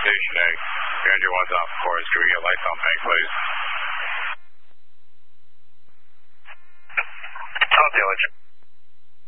Station A. Andrew 1's off course. Can we get lights on bank, please?